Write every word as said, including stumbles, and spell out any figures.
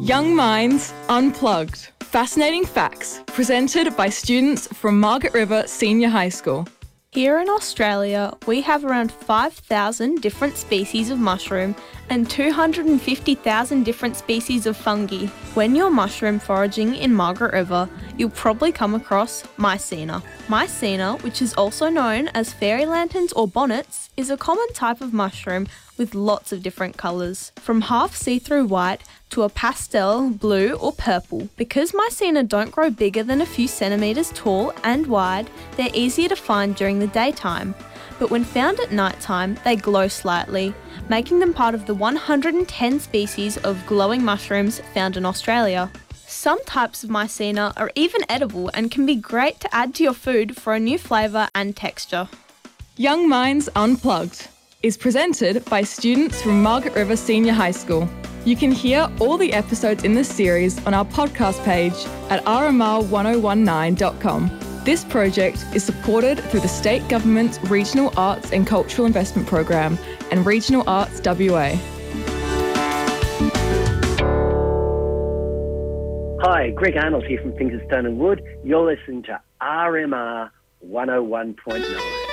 Young Minds Unplugged. Fascinating facts presented by students from Margaret River Senior High School. Here in Australia, we have around five thousand different species of mushroom and two hundred fifty thousand different species of fungi. When you're mushroom foraging in Margaret River, you'll probably come across Mycena. Mycena, which is also known as fairy lanterns or bonnets, is a common type of mushroom with lots of different colours, from half see-through white to a pastel blue or purple. Because Mycena don't grow bigger than a few centimetres tall and wide, they're easier to find during the daytime. But when found at night time, they glow slightly, making them part of the one hundred ten species of glowing mushrooms found in Australia. Some types of Mycena are even edible and can be great to add to your food for a new flavour and texture. Young Minds Unplugged is presented by students from Margaret River Senior High School. You can hear all the episodes in this series on our podcast page at r m r one oh one nine dot com. This project is supported through the State Government's Regional Arts and Cultural Investment Program and Regional Arts W A. Hi, Greg Arnold here from Things of Stone and Wood. You're listening to R M R one oh one point nine.